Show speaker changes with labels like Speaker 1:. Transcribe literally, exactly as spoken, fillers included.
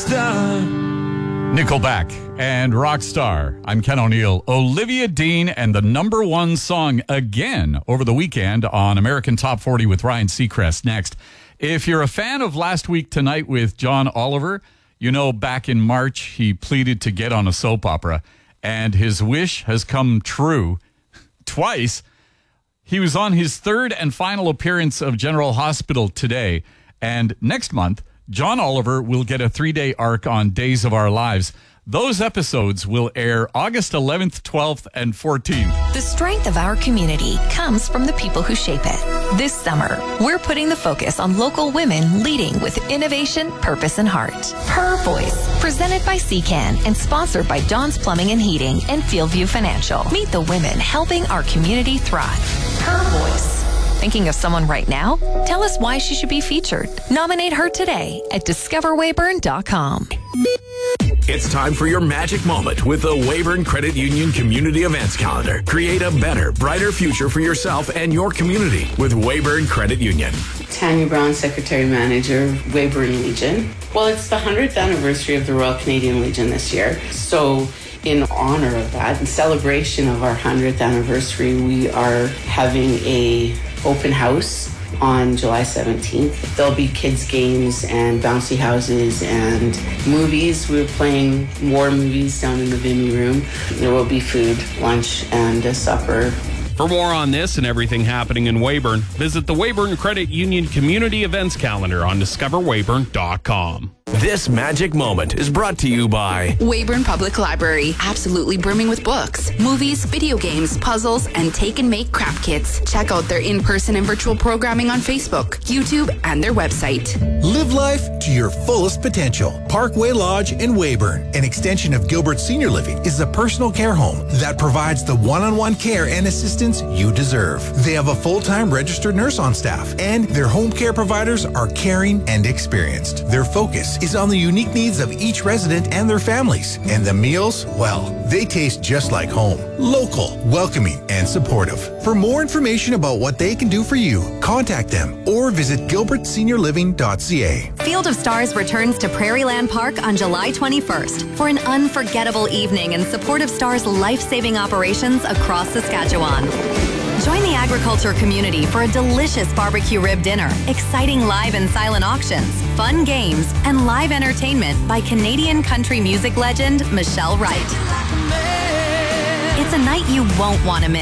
Speaker 1: Rockstar.
Speaker 2: Nickelback and Rockstar. I'm Ken O'Neill. Olivia Dean and the number one song again over the weekend on American Top forty with Ryan Seacrest next. If you're a fan of Last Week Tonight with John Oliver, you know back in March he pleaded to get on a soap opera, and his wish has come true twice. He was on his third and final appearance of General Hospital today, and next month, John Oliver will get a three-day arc on Days of Our Lives. Those episodes will air August eleventh, twelfth, and fourteenth.
Speaker 3: The strength of our community comes from the people who shape it. This summer, we're putting the focus on local women leading with innovation, purpose, and heart. Her Voice, presented by C CAN and sponsored by Dawn's Plumbing and Heating and Fieldview Financial. Meet the women helping our community thrive. Her Voice. Thinking of someone right now? Tell us why she should be featured. Nominate her today at discover weyburn dot com.
Speaker 1: It's time for your magic moment with the Weyburn Credit Union Community Events Calendar. Create a better, brighter future for yourself and your community with Weyburn Credit Union.
Speaker 4: Tanya Brown, Secretary Manager, Weyburn Legion. Well, it's the one hundredth anniversary of the Royal Canadian Legion this year. So in honor of that, in celebration of our one hundredth anniversary, we are having a open house on July seventeenth. There'll be kids' games and bouncy houses and movies. We're playing war movies down in the Vimy room. There will be food, lunch, and a supper.
Speaker 5: For more on this and everything happening in Weyburn, visit the Weyburn Credit Union Community Events Calendar on discover weyburn dot com.
Speaker 1: This magic moment is brought to you by
Speaker 6: Weyburn Public Library, absolutely brimming with books, movies, video games, puzzles, and take and make craft kits. Check out their in-person and virtual programming on Facebook, YouTube, and their website.
Speaker 7: Live life to your fullest potential. Parkway Lodge in Weyburn, an extension of Gilbert Senior Living, is a personal care home that provides the one-on-one care and assistance you deserve. They have a full-time registered nurse on staff, and their home care providers are caring and experienced. Their focus is on the unique needs of each resident and their families. And the meals, well, they taste just like home. Local, welcoming, and supportive. For more information about what they can do for you, contact them or visit gilbert senior living dot c a.
Speaker 8: Field of Stars returns to Prairieland Park on July twenty-first for an unforgettable evening in support of Stars' life-saving operations across Saskatchewan. Join the agriculture community for a delicious barbecue rib dinner, exciting live and silent auctions, fun games, and live entertainment by Canadian country music legend Michelle Wright. It's a night you won't want to miss.